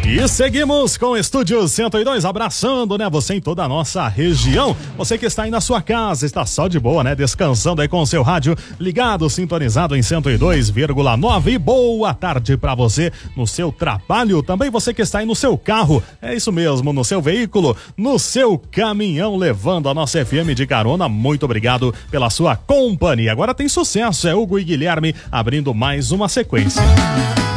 E seguimos com o Estúdio 102, abraçando, né, você em toda a nossa região. Você que está aí na sua casa, está só de boa, né, descansando aí com o seu rádio ligado, sintonizado em 102,9. E boa tarde para você no seu trabalho. Também você que está aí no seu carro, é isso mesmo, no seu veículo, no seu caminhão, levando a nossa FM de carona. Muito obrigado pela sua companhia. Agora tem sucesso, é Hugo e Guilherme abrindo mais uma sequência.